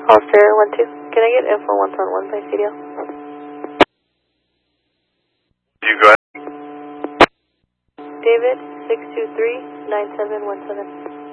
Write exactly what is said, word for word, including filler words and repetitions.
Holster one two. Can I get info one on one by C D L? You go ahead. David six two three nine seven one seven.